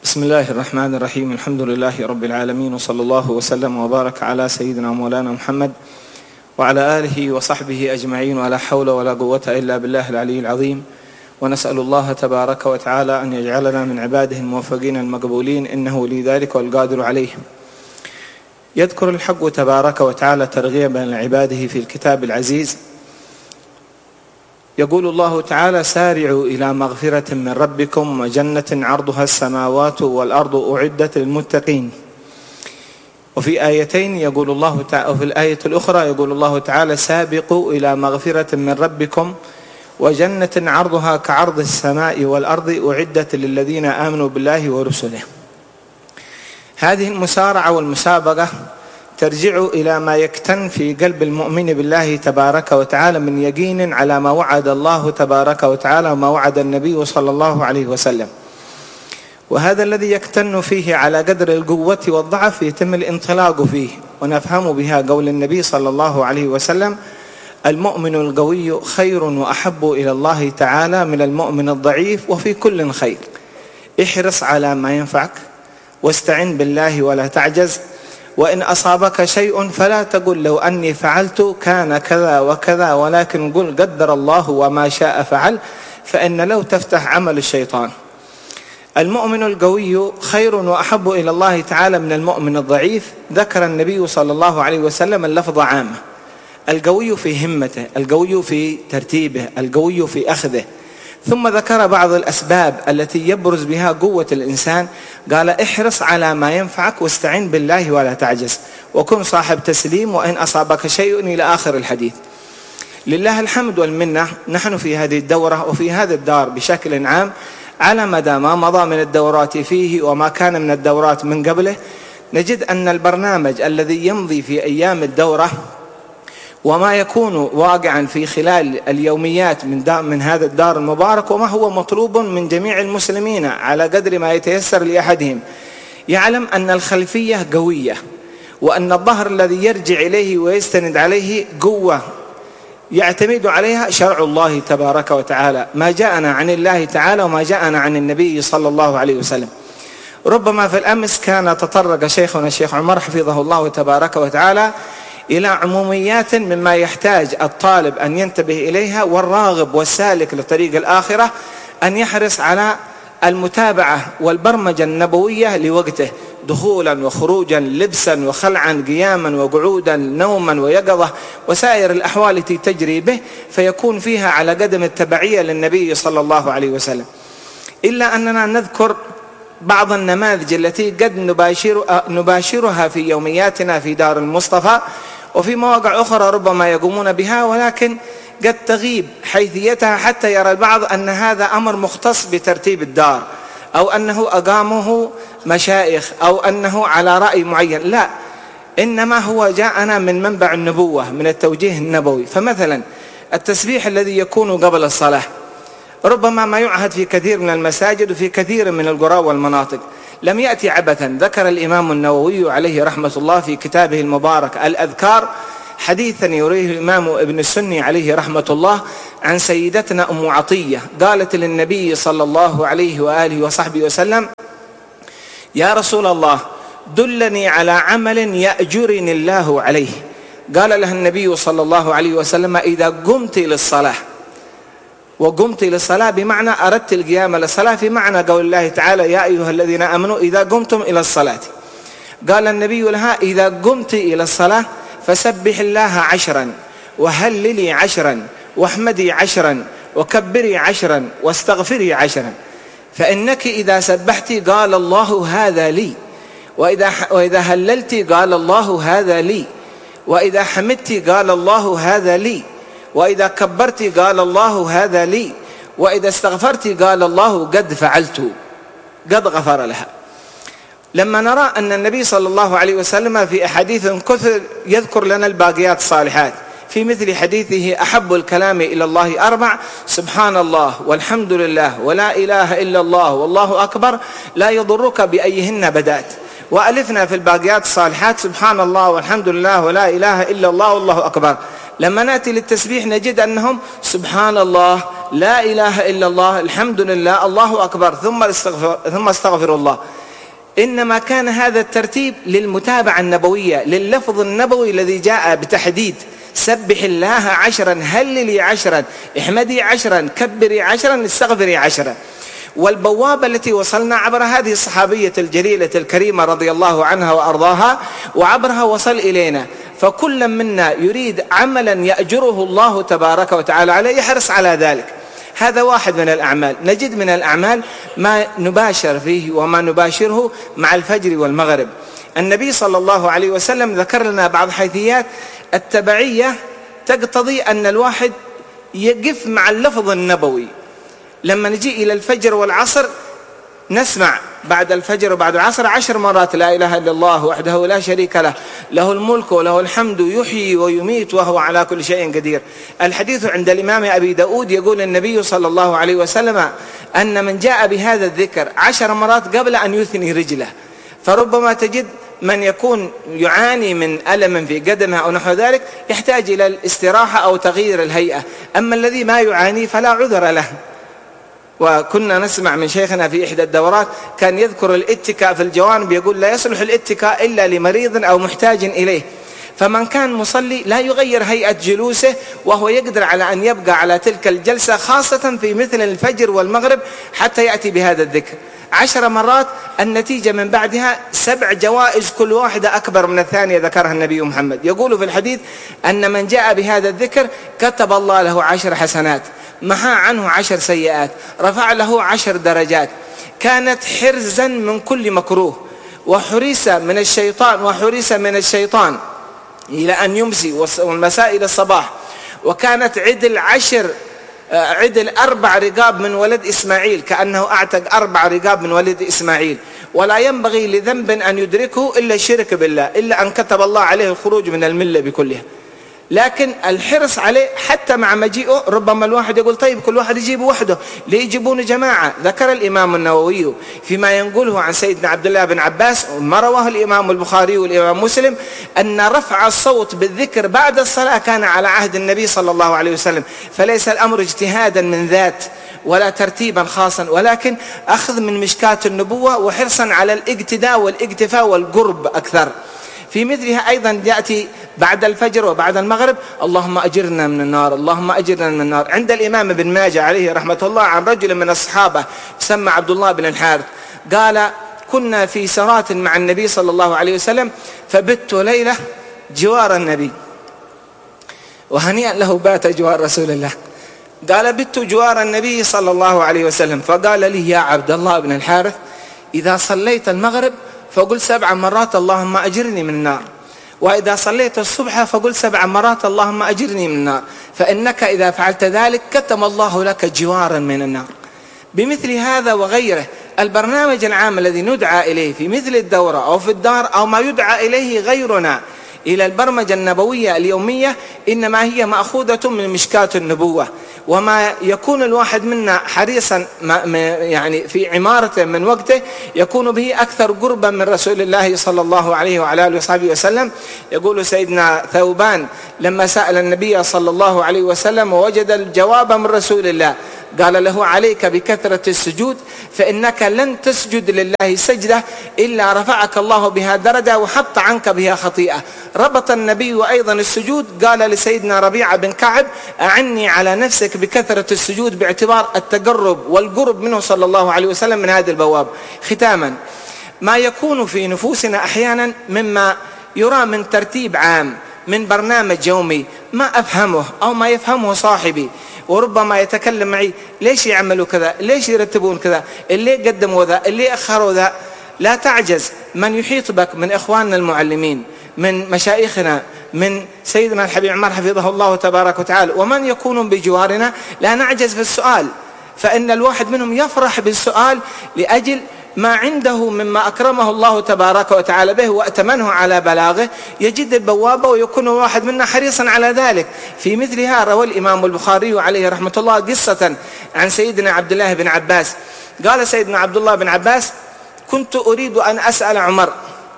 بسم الله الرحمن الرحيم. الحمد لله رب العالمين، وصلى الله وسلم وبارك على سيدنا مولانا محمد وعلى آله وصحبه أجمعين، ولا حول ولا قوة إلا بالله العلي العظيم. ونسأل الله تبارك وتعالى أن يجعلنا من عباده الموفقين المقبولين، إنه ولي ذلك والقادر عليه. يذكر الحق تبارك وتعالى ترغيبا لعباده في الكتاب العزيز. يقول الله تعالى: سارعوا إلى مغفرة من ربكم وجنة عرضها السماوات والأرض أعدت للمتقين. وفي آيتين يقول الله تعالى، وفي الآية الأخرى يقول الله تعالى: سابقوا إلى مغفرة من ربكم وجنة عرضها كعرض السماء والأرض أعدت للذين آمنوا بالله ورسله. هذه المسارعة والمسابقة ترجع إلى ما يكتن في قلب المؤمن بالله تبارك وتعالى من يقين على ما وعد الله تبارك وتعالى وما وعد النبي صلى الله عليه وسلم، وهذا الذي يكتن فيه على قدر القوة والضعف يتم الانطلاق فيه. ونفهم بها قول النبي صلى الله عليه وسلم: المؤمن القوي خير وأحب إلى الله تعالى من المؤمن الضعيف، وفي كل خير. احرص على ما ينفعك واستعن بالله ولا تعجز، وإن أصابك شيء فلا تقل لو أني فعلت كان كذا وكذا، ولكن قل قدر الله وما شاء فعل، فإن لو تفتح عمل الشيطان. المؤمن القوي خير وأحب إلى الله تعالى من المؤمن الضعيف. ذكر النبي صلى الله عليه وسلم اللفظ عامة: القوي في همته، القوي في ترتيبه، القوي في أخذه. ثم ذكر بعض الأسباب التي يبرز بها قوة الإنسان. قال: احرص على ما ينفعك واستعن بالله ولا تعجز، وكن صاحب تسليم وإن أصابك شيء، إلى آخر الحديث. لله الحمد والمنة، نحن في هذه الدورة وفي هذا الدار بشكل عام على مدى ما مضى من الدورات فيه وما كان من الدورات من قبله، نجد أن البرنامج الذي يمضي في أيام الدورة وما يكون واقعا في خلال اليوميات من هذا الدار المبارك، وما هو مطلوب من جميع المسلمين على قدر ما يتيسر لأحدهم، يعلم أن الخلفية قوية، وأن الظهر الذي يرجع إليه ويستند عليه قوة يعتمد عليها شرع الله تبارك وتعالى، ما جاءنا عن الله تعالى وما جاءنا عن النبي صلى الله عليه وسلم. ربما في الأمس كان تطرق شيخنا الشيخ عمر حفظه الله تبارك وتعالى إلى عموميات مما يحتاج الطالب أن ينتبه إليها، والراغب والسالك لطريق الآخرة أن يحرص على المتابعة والبرمجة النبوية لوقته، دخولا وخروجا، لبسا وخلعا، قياما وقعودا، نوما ويقظة، وسائر الأحوال التي تجري به، فيكون فيها على قدم التبعية للنبي صلى الله عليه وسلم. إلا أننا نذكر بعض النماذج التي قد نباشرها في يومياتنا في دار المصطفى، وفي مواقع أخرى ربما يقومون بها، ولكن قد تغيب حيثيتها حتى يرى البعض أن هذا أمر مختص بترتيب الدار، أو أنه أقامه مشايخ، أو أنه على رأي معين. لا، إنما هو جاءنا من منبع النبوة، من التوجيه النبوي. فمثلا التسبيح الذي يكون قبل الصلاة ربما ما يعهد في كثير من المساجد وفي كثير من القرى والمناطق، لم يأتي عبثا. ذكر الإمام النووي عليه رحمة الله في كتابه المبارك الأذكار حديثا يرويه الإمام ابن السني عليه رحمة الله عن سيدتنا أم عطية، قالت للنبي صلى الله عليه وآله وصحبه وسلم: يا رسول الله، دلني على عمل يأجرني الله عليه. قال لها النبي صلى الله عليه وسلم: إذا قمت للصلاة. وقمت للصلاة بمعنى أردت القيام للصلاة، في معنى قول الله تعالى: يا أيها الذين آمنوا إذا قمتم إلى الصلاة. قال النبي لها: إذا قمت إلى الصلاة فسبح الله 10، وهللي 10، واحمدي 10، وكبري 10، واستغفري 10. فإنك إذا سبحت قال الله هذا لي، وإذا هللت قال الله هذا لي، وإذا حمدت قال الله هذا لي، وإذا كبرت قال الله هذا لي، وإذا استغفرت قال الله قد فعلت، قد غفر لها. لما نرى أن النبي صلى الله عليه وسلم في أحاديث كثر يذكر لنا الباقيات الصالحات، في مثل حديثه: أحب الكلام إلى الله 4: سبحان الله والحمد لله ولا إله إلا الله والله أكبر، لا يضرك بأيهن بدأت. وألفنا في الباقيات الصالحات: سبحان الله والحمد لله ولا إله إلا الله والله أكبر. لما نأتي للتسبيح نجد أنهم سبحان الله، لا إله إلا الله، الحمد لله، الله أكبر، ثم استغفر الله. إنما كان هذا الترتيب للمتابعة النبوية، لللفظ النبوي الذي جاء بتحديد: سبح الله 10، هللي 10، احمدي 10، كبري 10، استغفري 10. والبوابة التي وصلنا عبر هذه الصحابية الجليلة الكريمة رضي الله عنها وأرضاها، وعبرها وصل إلينا. فكل منا يريد عملا يأجره الله تبارك وتعالى عليه يحرص على ذلك. هذا واحد من الأعمال. نجد من الأعمال ما نباشر فيه وما نباشره مع الفجر والمغرب. النبي صلى الله عليه وسلم ذكر لنا بعض حيثيات التبعية تقتضي أن الواحد يقف مع اللفظ النبوي. لما نجي إلى الفجر والعصر نسمع بعد الفجر وبعد العصر 10 مرات: لا إله إلا الله وحده لا شريك له، له الملك وله الحمد، يحيي ويميت وهو على كل شيء قدير. الحديث عند الإمام أبي داود يقول النبي صلى الله عليه وسلم أن من جاء بهذا الذكر 10 مرات قبل أن يثني رجله، فربما تجد من يكون يعاني من ألم في قدمه أو نحو ذلك يحتاج إلى الاستراحة أو تغيير الهيئة، أما الذي ما يعاني فلا عذر له. وكنا نسمع من شيخنا في إحدى الدورات كان يذكر الاتكاء في الجوانب، يقول: لا يصلح الاتكاء إلا لمريض أو محتاج إليه. فمن كان مصلي لا يغير هيئة جلوسه وهو يقدر على أن يبقى على تلك الجلسة، خاصة في مثل الفجر والمغرب، حتى يأتي بهذا الذكر 10 مرات. النتيجة من بعدها 7 جوائز كل واحدة أكبر من الثانية ذكرها النبي محمد. يقول في الحديث أن من جاء بهذا الذكر كتب الله له 10 حسنات، محى عنه 10 سيئات، رفع له 10 درجات، كانت حرزا من كل مكروه، وحرس من الشيطان إلى أن يمسي، والمساء إلى الصباح. وكانت عدل 4 رقاب من ولد إسماعيل، كأنه أعتق 4 رقاب من ولد إسماعيل. ولا ينبغي لذنب أن يدركه إلا الشرك بالله، إلا أن كتب الله عليه الخروج من الملة بكلها. لكن الحرص عليه حتى مع مجيئه، ربما الواحد يقول: طيب كل واحد يجيب وحده، ليه يجيبون جماعة؟ ذكر الإمام النووي فيما ينقله عن سيدنا عبد الله بن عباس، ما رواه الإمام البخاري والإمام مسلم، أن رفع الصوت بالذكر بعد الصلاة كان على عهد النبي صلى الله عليه وسلم. فليس الأمر اجتهادا من ذات ولا ترتيبا خاصا، ولكن أخذ من مشكاة النبوة وحرصا على الاقتداء والاقتفاء والقرب أكثر. في مثلها أيضا يأتي بعد الفجر وبعد المغرب: اللهم أجرنا من النار، اللهم أجرنا من النار. عند الإمام ابن ماجه عليه رحمة الله عن رجل من الصحابة يسمى عبد الله بن الحارث قال: كنا في سرات مع النبي صلى الله عليه وسلم، فبت ليلة جوار النبي، وهنيئا له بات جوار رسول الله. قال: بت جوار النبي صلى الله عليه وسلم، فقال لي: يا عبد الله بن الحارث، إذا صليت المغرب فقل 7 مرات اللهم أجرني من النار، وإذا صليت الصبح فقل 7 مرات اللهم أجرني من النار، فإنك إذا فعلت ذلك كتم الله لك جوارا من النار. بمثل هذا وغيره البرنامج العام الذي ندعى إليه في مثل الدورة أو في الدار، أو ما يدعى إليه غيرنا إلى البرمجة النبوية اليومية، إنما هي مأخوذة من مشكاة النبوة. وما يكون الواحد منا حريصا يعني في عمارته من وقته يكون به أكثر قربا من رسول الله صلى الله عليه وعلى آله وصحبه وسلم. يقول سيدنا ثوبان لما سأل النبي صلى الله عليه وسلم ووجد الجواب من رسول الله، قال له: عليك بكثرة السجود، فإنك لن تسجد لله سجدة إلا رفعك الله بها درجة وحط عنك بها خطيئة. ربط النبي أيضا السجود، قال لسيدنا ربيعة بن كعب: أعني على نفسك بكثرة السجود، باعتبار التقرب والقرب منه صلى الله عليه وسلم من هذا البواب. ختاما، ما يكون في نفوسنا أحيانا مما يرى من ترتيب عام، من برنامج يومي، ما أفهمه أو ما يفهمه صاحبي، وربما يتكلم معي: ليش يعملوا كذا، ليش يرتبون كذا، اللي قدموا ذا، اللي أخروا ذا. لا تعجز، من يحيط بك من إخواننا المعلمين، من مشايخنا، من سيدنا الحبيب عمر حفظه الله تبارك وتعالى، ومن يكون بجوارنا، لا نعجز في السؤال، فإن الواحد منهم يفرح بالسؤال لأجل ما عنده مما أكرمه الله تبارك وتعالى به وأتمنه على بلاغه، يجد البوابة ويكون واحد منا حريصا على ذلك. في مثلها روى الإمام البخاري عليه رحمة الله قصة عن سيدنا عبد الله بن عباس. قال سيدنا عبد الله بن عباس: كنت أريد أن أسأل عمر،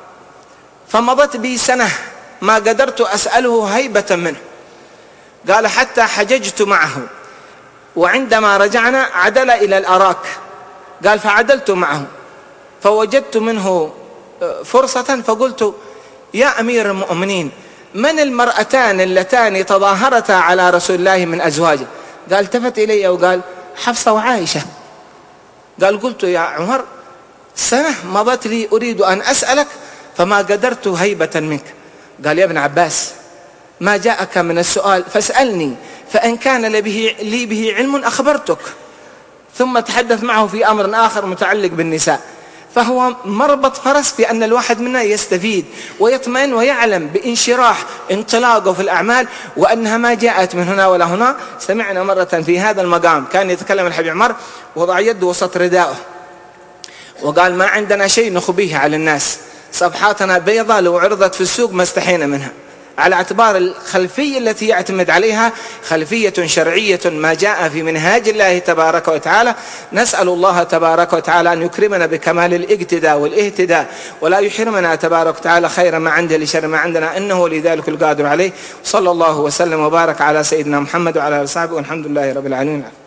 فمضت بي سنة ما قدرت أسأله هيبة منه. قال: حتى حججت معه، وعندما رجعنا عدل إلى الأراك. قال: فعدلت معه، فوجدت منه فرصة فقلت: يا أمير المؤمنين، من المرأتان اللتان تظاهرتا على رسول الله من أزواجه؟ قال التفت إلي وقال: حفصة وعائشة. قلت: يا عمر، سنة مضت لي أريد أن أسألك فما قدرت هيبة منك. قال: يا ابن عباس، ما جاءك من السؤال فاسألني، فإن كان لي به علم أخبرتك. ثم تحدث معه في أمر آخر متعلق بالنساء. فهو مربط فرس بأن الواحد منا يستفيد ويطمئن ويعلم بانشراح انطلاقه في الأعمال، وأنها ما جاءت من هنا ولا هنا. سمعنا مرة في هذا المقام كان يتكلم الحبيب عمر وضع يده وسط ردائه وقال: ما عندنا شيء نخبيه على الناس، صفحاتنا بيضاء لو عرضت في السوق ما استحينا منها، على اعتبار الخلفية التي يعتمد عليها خلفية شرعية ما جاء في منهاج الله تبارك وتعالى. نسأل الله تبارك وتعالى أن يكرمنا بكمال الاقتداء والاهتداء، ولا يحرمنا تبارك وتعالى خير ما عنده لشر ما عندنا، إنه لذلك القادر عليه. صلى الله وسلم وبارك على سيدنا محمد وعلى آله وصحبه، والحمد لله رب العالمين.